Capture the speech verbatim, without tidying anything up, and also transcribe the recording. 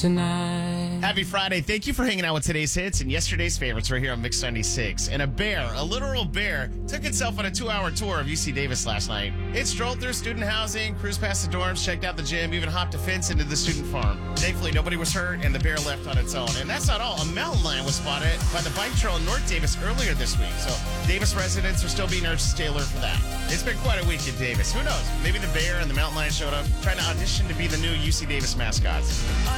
tonight. Happy Friday. Thank you for hanging out with today's hits and yesterday's favorites right here on Mix ninety-six. And a bear, a literal bear, took itself on a two-hour tour of U C Davis last night. It strolled through student housing, cruised past the dorms, checked out the gym, even hopped a fence into the student farm. Thankfully, nobody was hurt, and the bear left on its own. And that's not all. A mountain lion was spotted by the bike trail in North Davis earlier this week. So Davis residents are still being urged to stay alert for that. It's been quite a week in Davis. Who knows? Maybe the bear and the mountain lion showed up trying to audition to be the new U C Davis mascots.